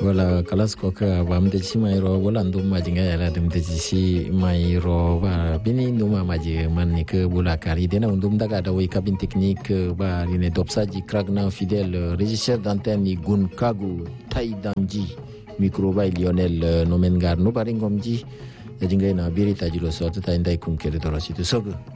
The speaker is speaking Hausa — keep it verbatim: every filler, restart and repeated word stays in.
wala kalas ko ka bam de ci may ro wala ndum ma jinga yala dem de ci may ro ba bini nduma ma ji man ni ke bula kari de na ndum daga da way cabine technique ba rine dopsaji kragna fidèle régisseur d'antenne ni gun kagu tay damji micro bay Lionel nomen gar no bari ngomji jinga na biri tajilo so ta ndai kum kele doro ci to sogo